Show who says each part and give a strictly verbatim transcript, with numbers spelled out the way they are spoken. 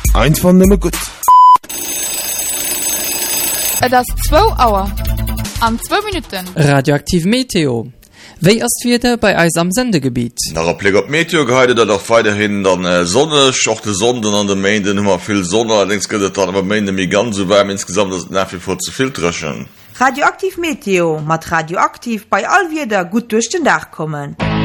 Speaker 1: Einfach nimmer gut.
Speaker 2: Das zwei Uhr. An zwei Minuten.
Speaker 3: Radioaktiv Meteo. Wéi ass wieder bei eis am Sendegebiet?
Speaker 4: Nach Blick op Meteo geide dat auch weiterhin dann äh, Sonne, auch de Sonden an de Mäden immer viel Sonne, allerdings gëtt dann aber Mäde mir ganz so warm insgesamt das nach wie vor zu viel dreschen.
Speaker 5: Radioaktiv Meteo mat radioaktiv bei all wieder gut durch den Dach kommen.